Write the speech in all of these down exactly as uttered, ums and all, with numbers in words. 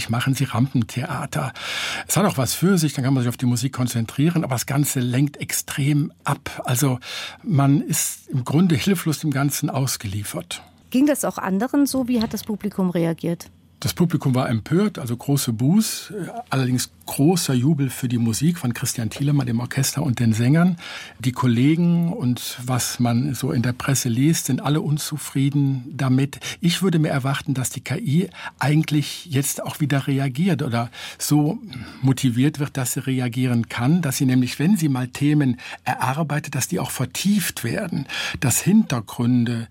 eigentlich machen sie Rampentheater. Es hat auch was für sich, dann kann man sich auf die Musik konzentrieren, aber das Ganze lenkt extrem ab. Also man ist im Grunde hilflos dem Ganzen ausgeliefert. Ging das auch anderen so? Wie hat das Publikum reagiert? Das Publikum war empört, also große Buß, allerdings großer Jubel für die Musik von Christian Thielemann, dem Orchester und den Sängern. Die Kollegen und was man so in der Presse liest, sind alle unzufrieden damit. Ich würde mir erwarten, dass die K I eigentlich jetzt auch wieder reagiert oder so motiviert wird, dass sie reagieren kann, dass sie nämlich, wenn sie mal Themen erarbeitet, dass die auch vertieft werden, dass Hintergründe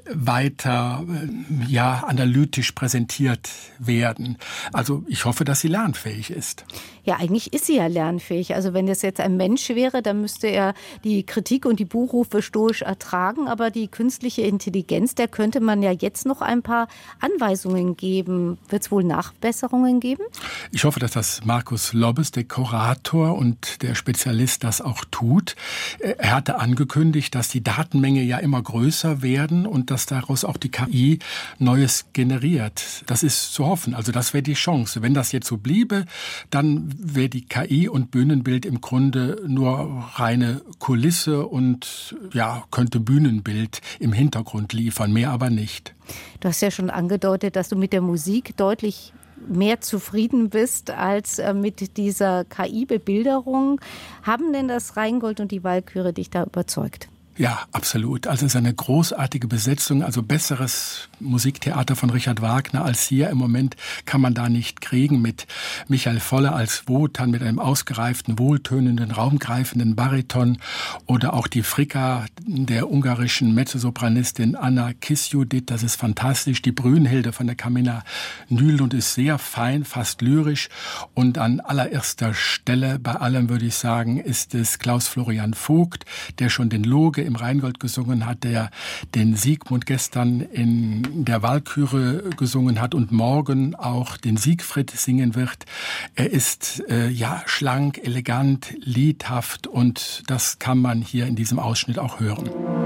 weiter ja, analytisch präsentiert werden. Also ich hoffe, dass sie lernfähig ist. Ja, eigentlich ist sie ja lernfähig. Also wenn das jetzt ein Mensch wäre, dann müsste er die Kritik und die Buhrufe stoisch ertragen. Aber die künstliche Intelligenz, der könnte man ja jetzt noch ein paar Anweisungen geben. Wird es wohl Nachbesserungen geben? Ich hoffe, dass das Markus Lobbes, der Kurator und der Spezialist, das auch tut. Er hatte angekündigt, dass die Datenmenge ja immer größer werden und dass daraus auch die K I Neues generiert. Das ist zu hoffen. Also das wäre die Chance. Wenn das jetzt so bliebe, dann wäre die K I und Bühnenbild im Grunde nur reine Kulisse und ja, könnte Bühnenbild im Hintergrund liefern, mehr aber nicht. Du hast ja schon angedeutet, dass du mit der Musik deutlich mehr zufrieden bist als mit dieser K I-Bebilderung. Haben denn das Rheingold und die Walküre dich da überzeugt? Ja, absolut. Also es ist eine großartige Besetzung, also besseres Musiktheater von Richard Wagner als hier im Moment kann man da nicht kriegen, mit Michael Voller als Wotan, mit einem ausgereiften, wohltönenden, raumgreifenden Bariton oder auch die Fricka der ungarischen Mezzosopranistin Anna Kisjudit, das ist fantastisch. Die Brünnhilde von der Kamina Nylund ist sehr fein, fast lyrisch und an allererster Stelle bei allem würde ich sagen, ist es Klaus Florian Vogt, der schon den Loge im Rheingold gesungen hat, der den Siegmund gestern in der Walküre gesungen hat und morgen auch den Siegfried singen wird. Er ist äh, ja schlank, elegant, liedhaft und das kann man hier in diesem Ausschnitt auch hören.